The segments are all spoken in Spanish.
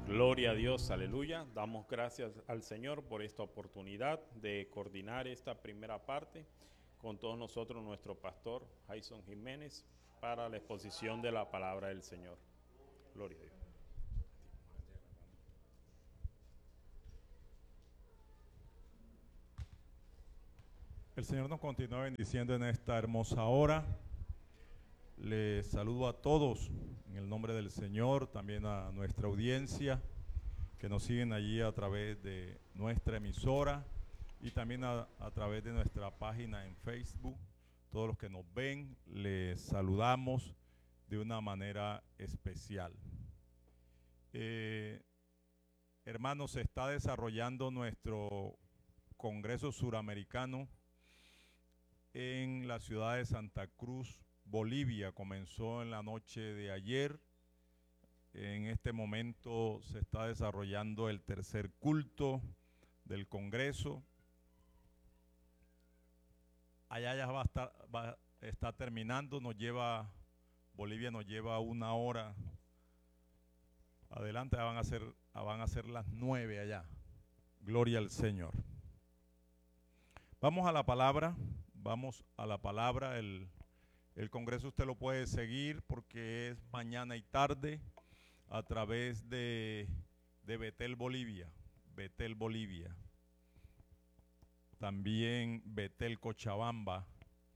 Gloria a Dios, aleluya. Damos gracias al Señor por esta oportunidad de coordinar esta primera parte con todos nosotros, nuestro pastor Jason Jiménez, para la exposición de la palabra del Señor. Gloria a Dios. El Señor nos continúa bendiciendo en esta hermosa hora. Les saludo a todos en el nombre del Señor, también a nuestra audiencia que nos siguen allí a través de nuestra emisora y también a través de nuestra página en Facebook. Todos los que nos ven, les saludamos de una manera especial. Hermanos, se está desarrollando nuestro Congreso Suramericano en la ciudad de Santa Cruz, Bolivia. Comenzó en la noche de ayer. En este momento se está desarrollando el tercer culto del Congreso. Allá ya está terminando. Bolivia nos lleva una hora adelante. Van a ser las 9 allá. Gloria al Señor. Vamos a la palabra. El Congreso usted lo puede seguir porque es mañana y tarde a través de Betel, Bolivia. También Betel, Cochabamba.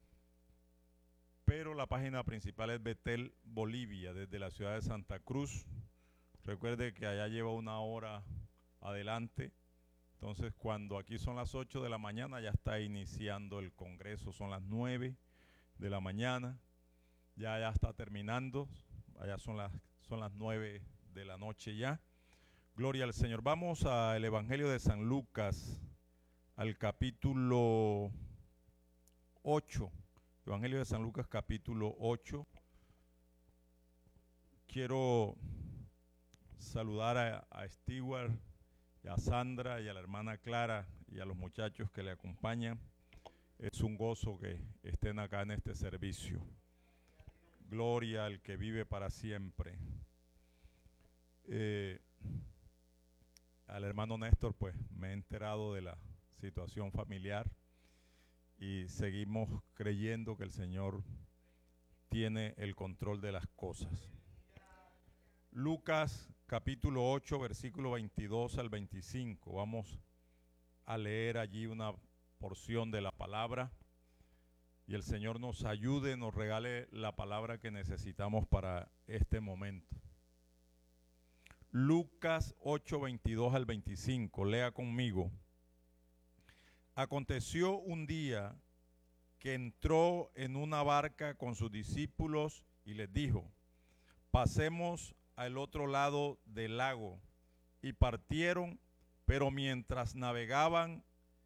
Pero la página principal es Betel, Bolivia, desde la ciudad de Santa Cruz. Recuerde que allá lleva una hora adelante. Entonces, cuando aquí son las 8 de la mañana, ya está iniciando el Congreso. Son las 9 de la mañana. Ya está terminando. Allá son las 9 de la noche ya. Gloria al Señor. Vamos al Evangelio de San Lucas, al capítulo 8. Evangelio de San Lucas, capítulo 8. Quiero saludar a Stewart, y a Sandra y a la hermana Clara y a los muchachos que le acompañan. Es un gozo que estén acá en este servicio. Gloria al que vive para siempre. Al hermano Néstor, pues me he enterado de la situación familiar y seguimos creyendo que el Señor tiene el control de las cosas. Lucas capítulo 8, versículo 22 al 25. Vamos a leer allí una porción de la palabra y el Señor nos ayude, nos regale la palabra que necesitamos para este momento. Lucas 8, 22 al 25. Lea conmigo. Aconteció un día que entró en una barca con sus discípulos y les dijo: pasemos al otro lado del lago. Y partieron, pero mientras navegaban,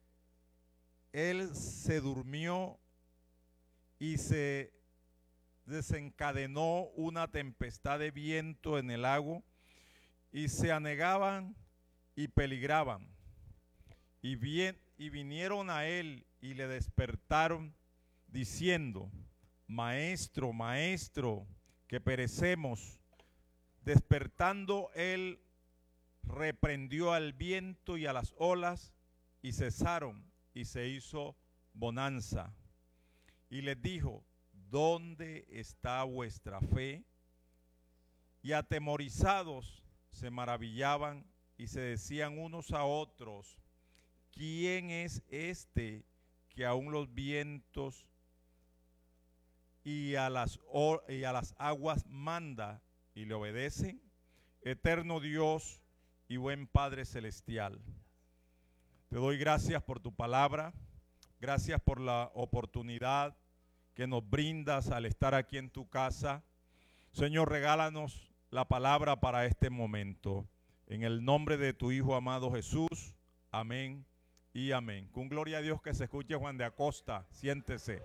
él se durmió y se desencadenó una tempestad de viento en el lago, y se anegaban y peligraban. Y vinieron a él y le despertaron, diciendo: Maestro, maestro, que perecemos. Despertando él, reprendió al viento y a las olas, y cesaron, y se hizo bonanza. Y les dijo: ¿dónde está vuestra fe? Y atemorizados se maravillaban y se decían unos a otros: ¿quién es este que aún los vientos y a las aguas manda y le obedecen? Eterno Dios y buen Padre celestial, te doy gracias por tu palabra, gracias por la oportunidad que nos brindas al estar aquí en tu casa. Señor, regálanos la palabra para este momento. En el nombre de tu Hijo amado Jesús, amén y amén. Con gloria a Dios, que se escuche Juan de Acosta, siéntese.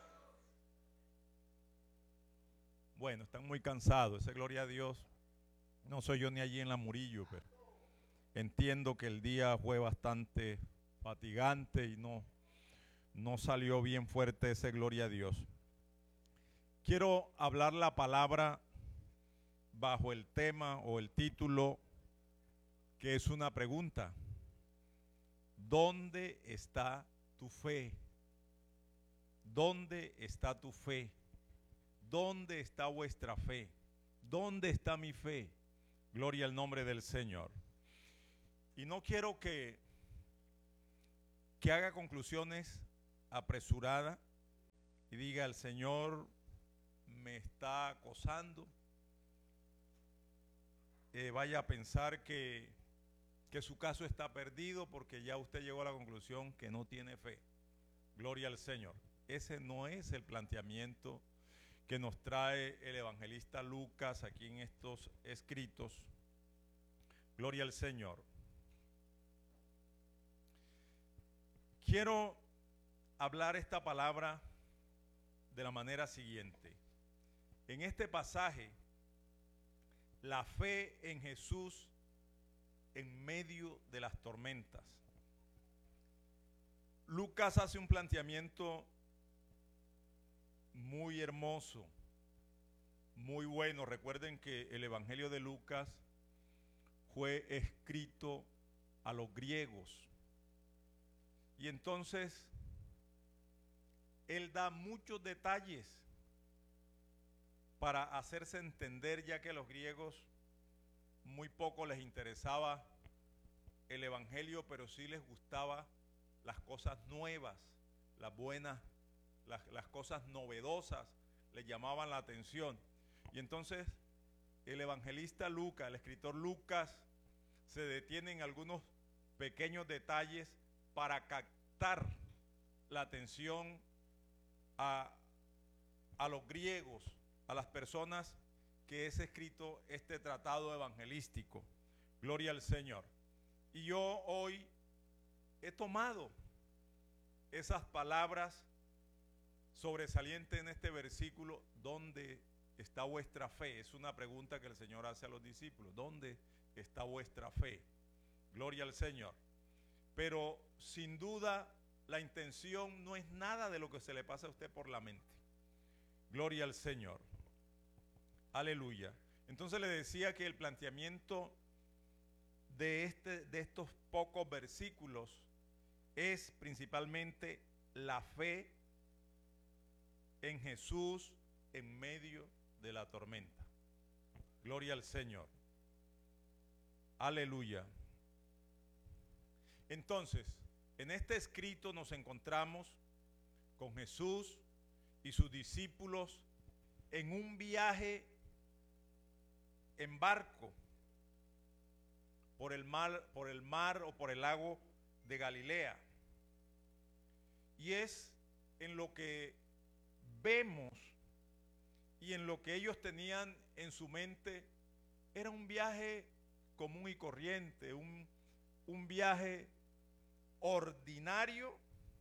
Bueno, están muy cansados, ese gloria a Dios. No soy yo ni allí en la Murillo, pero entiendo que el día fue bastante fatigante y no salió bien fuerte ese gloria a Dios. Quiero hablar la palabra bajo el tema o el título: que es una pregunta. ¿Dónde está tu fe? ¿Dónde está tu fe? ¿Dónde está vuestra fe? ¿Dónde está mi fe? Gloria al nombre del Señor. Y no quiero que haga conclusiones apresuradas y diga: el Señor me está acosando. Vaya a pensar que su caso está perdido porque ya usted llegó a la conclusión que no tiene fe. Gloria al Señor. Ese no es el planteamiento que nos trae el evangelista Lucas aquí en estos escritos. Gloria al Señor. Quiero hablar esta palabra de la manera siguiente. En este pasaje, la fe en Jesús en medio de las tormentas. Lucas hace un planteamiento muy hermoso, muy bueno. Recuerden que el Evangelio de Lucas fue escrito a los griegos. Y entonces, él da muchos detalles para hacerse entender, ya que a los griegos muy poco les interesaba el Evangelio, pero sí les gustaba las cosas nuevas, las buenas, las cosas novedosas, les llamaban la atención. Y entonces el evangelista Lucas, el escritor Lucas, se detiene en algunos pequeños detalles para captar la atención a los griegos, a las personas que es escrito este tratado evangelístico. Gloria al Señor. Y yo hoy he tomado esas palabras sobresalientes en este versículo. ¿Dónde está vuestra fe? Es una pregunta que el Señor hace a los discípulos. ¿Dónde está vuestra fe? Gloria al Señor. Pero sin duda la intención no es nada de lo que se le pasa a usted por la mente. Gloria al Señor. Aleluya. Entonces le decía que el planteamiento de estos pocos versículos es principalmente la fe en Jesús en medio de la tormenta. Gloria al Señor. Aleluya. Entonces, en este escrito nos encontramos con Jesús y sus discípulos en un viaje en barco por el mar o por el lago de Galilea. Y es en lo que vemos y en lo que ellos tenían en su mente, era un viaje común y corriente, un viaje ordinario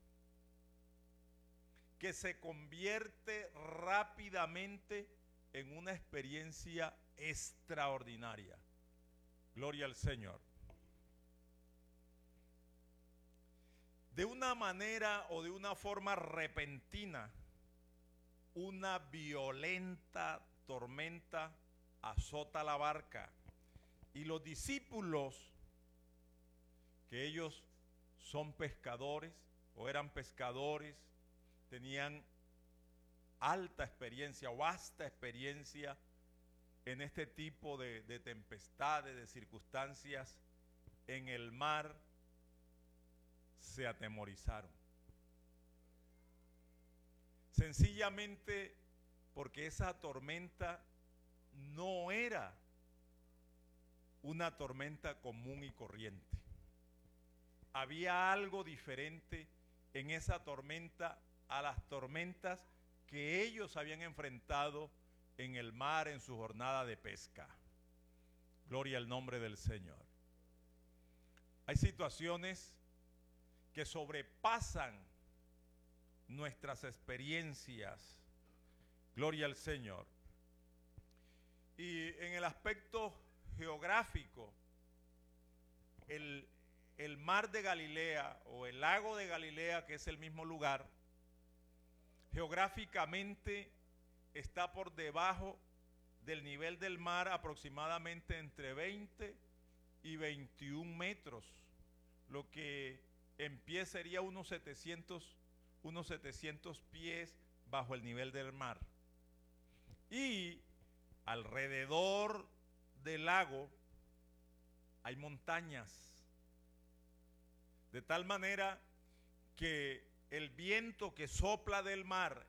que se convierte rápidamente en una experiencia extraordinaria. Gloria al Señor. De una manera o de una forma repentina, una violenta tormenta azota la barca y los discípulos, que ellos son pescadores o eran pescadores, tenían alta experiencia o vasta experiencia en este tipo de tempestades, de circunstancias en el mar, se atemorizaron. Sencillamente porque esa tormenta no era una tormenta común y corriente. Había algo diferente en esa tormenta a las tormentas que ellos habían enfrentado en el mar en su jornada de pesca. Gloria al nombre del Señor. Hay situaciones que sobrepasan nuestras experiencias. Gloria al Señor. Y en el aspecto geográfico, el mar de Galilea o el lago de Galilea, que es el mismo lugar, geográficamente está por debajo del nivel del mar aproximadamente entre 20 y 21 metros, lo que en pie sería unos 700 pies bajo el nivel del mar. Y alrededor del lago hay montañas, de tal manera que el viento que sopla del mar